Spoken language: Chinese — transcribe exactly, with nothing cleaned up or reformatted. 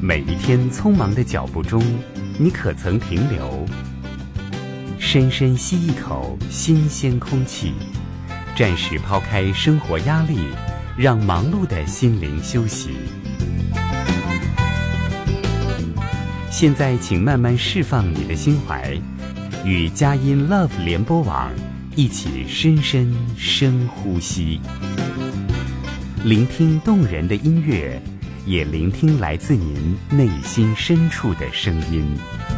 每一天匆忙的脚步中，你可曾停留，深深吸一口新鲜空气，暂时抛开生活压力，让忙碌的心灵休息。现在请慢慢释放你的心怀，与佳音 Love 联播网一起深深深呼吸，聆听动人的音乐，也聆听来自您内心深处的声音。